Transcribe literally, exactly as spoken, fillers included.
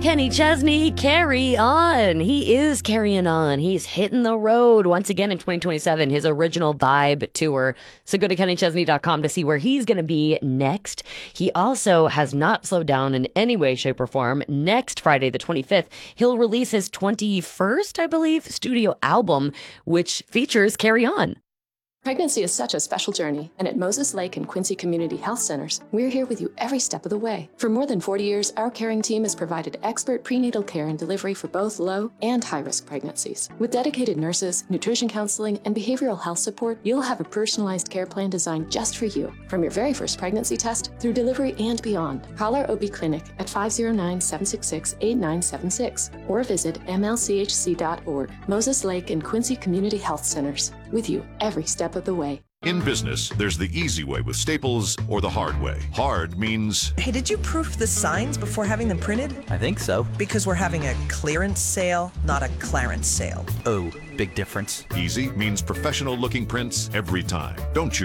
Kenny Chesney, carry on. He is carrying on. He's hitting the road once again in twenty twenty-seven, his original Vibe tour. So go to kenny chesney dot com to see where he's going to be next. He also has not slowed down in any way, shape, or form. Next Friday, the twenty-fifth, he'll release his twenty-first, I believe, studio album, which features Carry On. Pregnancy is such a special journey, and at Moses Lake and Quincy Community Health Centers, we're here with you every step of the way. For more than forty years, our caring team has provided expert prenatal care and delivery for both low and high-risk pregnancies. With dedicated nurses, nutrition counseling, and behavioral health support, you'll have a personalized care plan designed just for you, from your very first pregnancy test through delivery and beyond. Call our O B clinic at five oh nine, seven six six, eight nine seven six or visit m l c h c dot org. Moses Lake and Quincy Community Health Centers, with you every step of the way. In business, there's the easy way with Staples or the hard way. Hard means... Hey, did you proof the signs before having them printed? I think so. Because we're having a clearance sale, not a clarence sale. Oh, big difference. Easy means professional-looking prints every time. Don't choose